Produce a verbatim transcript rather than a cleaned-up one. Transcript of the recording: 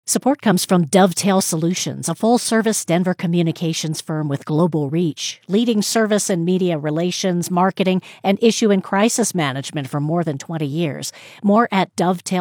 Support comes from Dovetail Solutions, a full-service Denver communications firm with global reach, leading service and media relations, marketing, and issue and crisis management for more than twenty years. More at dovetail